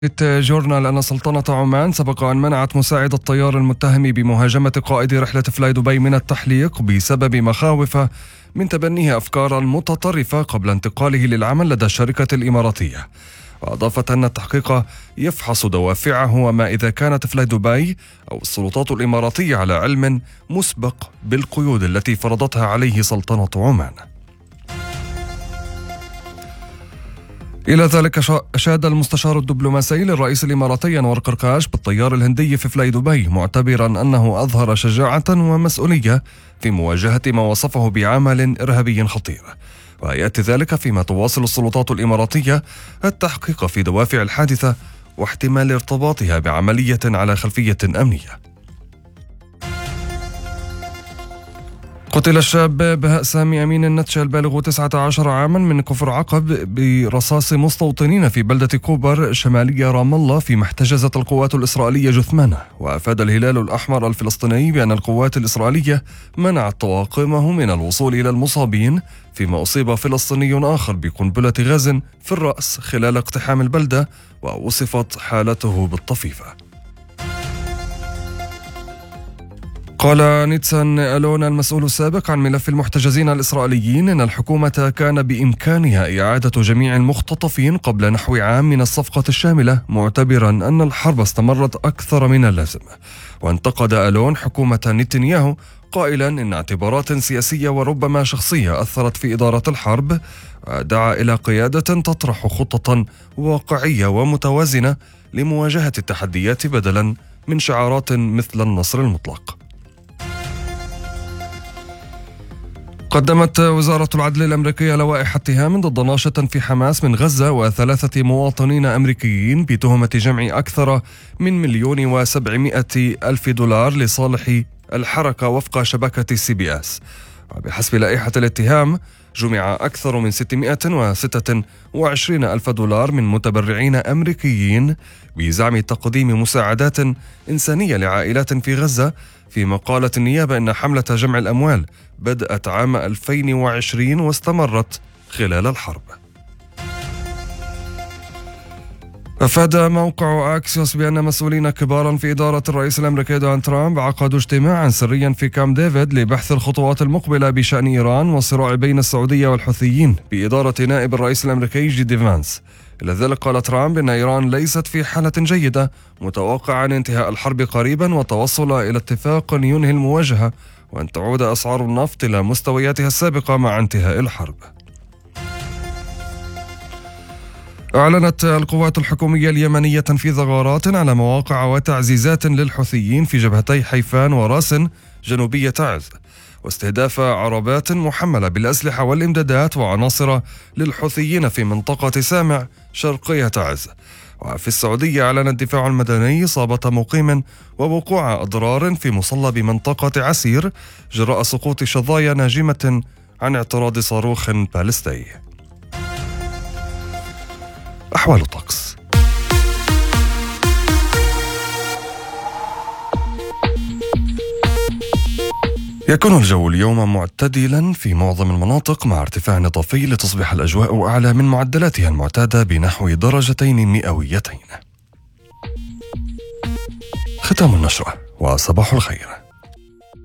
جورنال أن سلطنة عمان سبق أن منعت مساعد الطيار المتهم بمهاجمة قائد رحلة فلاي دبي من التحليق بسبب مخاوف من تبنيه أفكارا متطرفة قبل انتقاله للعمل لدى الشركة الإماراتية. وأضافت أن التحقيق يفحص دوافعه وما إذا كانت فلاي دبي أو السلطات الإماراتية على علم مسبق بالقيود التي فرضتها عليه سلطنة عمان. إلى ذلك أشاد المستشار الدبلوماسي للرئيس الإماراتي أنور قرقاش بالطيار الهندي في فلاي دبي، معتبرا أنه أظهر شجاعة ومسؤولية في مواجهة ما وصفه بعمل إرهابي خطير. ويأتي ذلك فيما تواصل السلطات الإماراتية التحقيق في دوافع الحادثة واحتمال ارتباطها بعملية على خلفية أمنية. قتل الشاب بهاء سامي أمين النتشة البالغ 19 عاما من كفر عقب برصاص مستوطنين في بلدة كوبر شمالية رام الله فيما احتجزت القوات الإسرائيلية جثمانه. وأفاد الهلال الأحمر الفلسطيني بأن القوات الإسرائيلية منعت طواقمه من الوصول إلى المصابين، فيما أصيب فلسطيني آخر بقنبلة غاز في الرأس خلال اقتحام البلدة ووصفت حالته بالطفيفة. قال نيتسان ألون المسؤول السابق عن ملف المحتجزين الإسرائيليين إن الحكومة كان بإمكانها إعادة جميع المختطفين قبل نحو عام من الصفقة الشاملة، معتبرا أن الحرب استمرت أكثر من اللازم. وانتقد ألون حكومة نتنياهو قائلا إن اعتبارات سياسية وربما شخصية أثرت في إدارة الحرب، ودعا إلى قيادة تطرح خطة واقعية ومتوازنة لمواجهة التحديات بدلا من شعارات مثل النصر المطلق. قدمت وزارة العدل الأمريكية لوائح اتهام ضد ناشط في حماس من غزة و3 مواطنين أمريكيين بتهمة جمع أكثر من $1,700,000 لصالح الحركة وفق شبكة CBS. وبحسب لائحة الاتهام جمع أكثر من $626,000 من متبرعين أمريكيين بزعم تقديم مساعدات إنسانية لعائلات في غزة، فيما قالت النيابة إن حملة جمع الأموال بدأت عام 2020 واستمرت خلال الحرب. أفاد موقع أكسيوس بأن مسؤولين كبارا في إدارة الرئيس الأمريكي دونالد ترامب عقدوا اجتماعا سريا في كامب ديفيد لبحث الخطوات المقبلة بشأن إيران والصراع بين السعودية والحوثيين بإدارة نائب الرئيس الأمريكي جي دي فانس. إلى ذلك قال ترامب إن إيران ليست في حالة جيدة، متوقعا انتهاء الحرب قريبا والتوصل إلى اتفاق ينهي المواجهة، وأن تعود أسعار النفط إلى مستوياتها السابقة مع انتهاء الحرب. أعلنت القوات الحكومية اليمنية تنفيذ غارات على مواقع وتعزيزات للحوثيين في جبهتي حيفان وراس جنوبية تعز، واستهداف عربات محملة بالأسلحة والإمدادات وعناصر للحوثيين في منطقة سامع شرقية تعز. وفي السعودية أعلن الدفاع المدني إصابة مقيم ووقوع أضرار في مصلى بمنطقة عسير جراء سقوط شظايا ناجمة عن اعتراض صاروخ باليستي. أحوال الطقس. يكون الجو اليوم معتدلا في معظم المناطق مع ارتفاع نطفي لتصبح الأجواء أعلى من معدلاتها المعتادة بنحو 2 درجات مئويتين. ختام النشرة وصباح الخير.